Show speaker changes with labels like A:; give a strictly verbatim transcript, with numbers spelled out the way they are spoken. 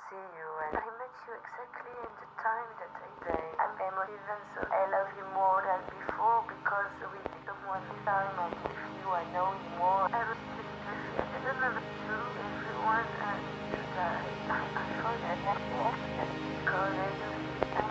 A: see you, and I met you exactly in the time that I say I'm emotive, and so I love you more than before because we become one time, and with you I know you more. I was just I don't know to everyone, and just uh, I, I forget because I